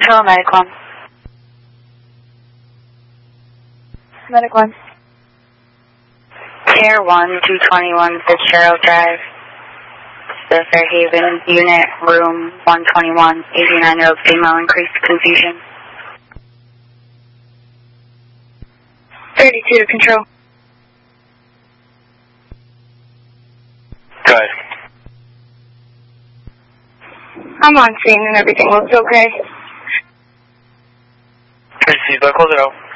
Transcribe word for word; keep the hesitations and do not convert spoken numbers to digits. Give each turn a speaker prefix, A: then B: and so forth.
A: Control, Medic one. Medic one. Air one, two twenty-one Fitzgerald Drive. The Fairhaven unit, room one twenty-one, eighty-nine-year-old female, increased confusion. thirty-two to Control.
B: Good.
A: I'm on scene and everything looks okay.
B: Please, close it out.